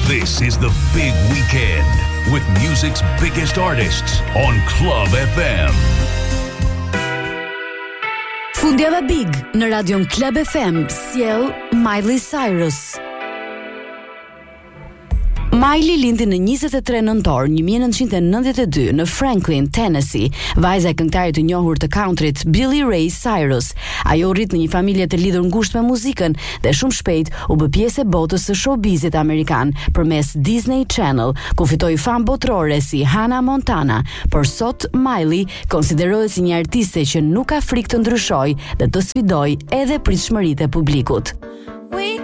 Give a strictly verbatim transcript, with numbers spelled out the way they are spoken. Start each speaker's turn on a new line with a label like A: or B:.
A: This is the big weekend with music's biggest artists on Club F M.
B: Fundjava Big në radion Club F M sjell Miley Cyrus. Miley lindi në njëzet e tre nëntor një mijë e nëntëqind e nëntëdhjetë e dy në Franklin, Tennessee, vajza e këngëtarit të njohur të countryt Billy Ray Cyrus. Ajo rrit në një familje të lidhur ngushtë me muzikën dhe shumë shpejt u bë pjesë e botës së showbizit amerikan përmes Disney Channel, ku fitoi famë botërore si Hannah Montana. Por sot Miley konsiderohet si një artiste që nuk ka frikë të ndryshojë dhe të sfidojë edhe pritshmëritë e publikut.